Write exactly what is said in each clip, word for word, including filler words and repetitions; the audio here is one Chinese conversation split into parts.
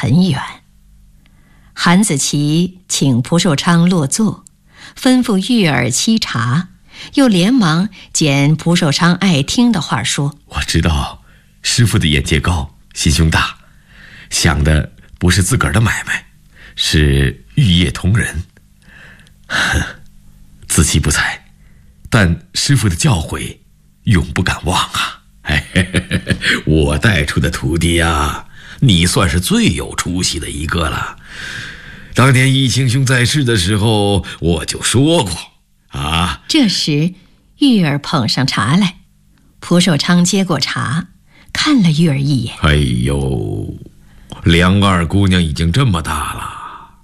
很远。韩子琪请蒲寿昌落座，吩咐玉儿沏茶，又连忙捡蒲寿昌爱听的话说： 我知道师父的眼界高，心胸大，想的不是自个儿的买卖，是玉业同仁。子期不才，但师父的教诲永不敢忘啊！我带出的徒弟啊，你算是最有出息的一个了。当年义清兄在世的时候，我就说过啊。 这时玉儿捧上茶来，蒲寿昌接过茶，看了玉儿一眼。 哎呦，梁二姑娘已经这么大了。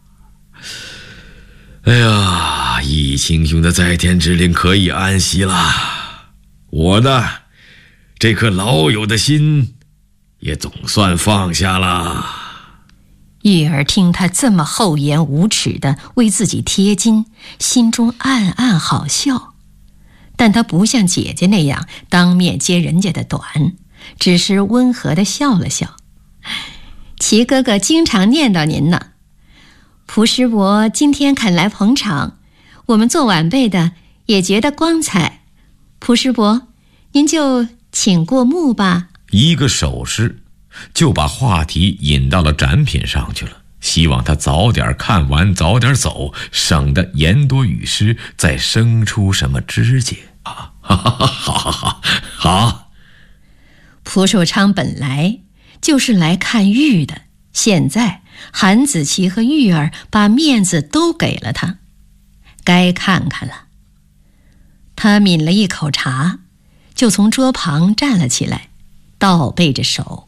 哎呀，义清兄的在天之灵可以安息了，我呢，这颗老友的心也总算放下了。 玉儿听他这么厚颜无耻地为自己贴金，心中暗暗好笑，但他不像姐姐那样当面揭人家的短，只是温和地笑了笑。齐哥哥经常念叨您呢，蒲师伯今天肯来捧场，我们做晚辈的也觉得光彩。蒲师伯，您就请过目吧。 一个手势就把话题引到了展品上去了，希望他早点看完，早点走，省得言多语失，再生出什么枝节啊！好好好好。 蒲寿昌本来就是来看玉的，现在韩子琪和玉儿把面子都给了他，该看看了。他抿了一口茶，就从桌旁站了起来，倒背着手。